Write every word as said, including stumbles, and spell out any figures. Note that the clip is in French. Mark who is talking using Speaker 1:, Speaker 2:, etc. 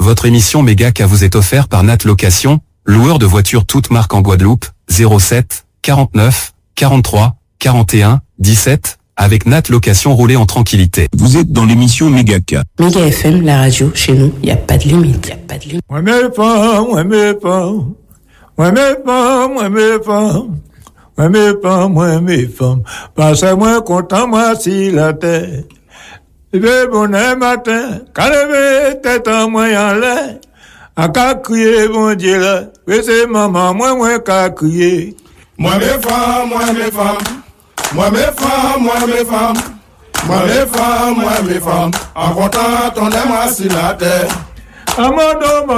Speaker 1: Votre émission Mégacas vous est offerte par Nat Location, loueur de voitures toutes marques en Guadeloupe, zéro sept, quarante-neuf, quarante-trois, quarante et un, dix-sept, avec Nat Location, roulez en tranquillité.
Speaker 2: Vous êtes dans l'émission Mégacas.
Speaker 3: Méga F M, la radio, chez nous, il n'y a pas de limite, il n'y a pas de limite.
Speaker 4: Moi mes femmes, moi mes femmes, moi mes femmes, moi mes femmes, moi mes femmes, moi mes femmes, parce que moi content, moi si la terre. Le bonheur matin, quand le tête en moi en l'air, à qu'à crier, bon Dieu là, oui c'est maman, moi, moi qu'à crier.
Speaker 5: Moi mes femmes, moi mes femmes, moi mes femmes, moi mes femmes, moi mes femmes, moi mes femmes, en content, on est moi si la terre.
Speaker 4: Amando,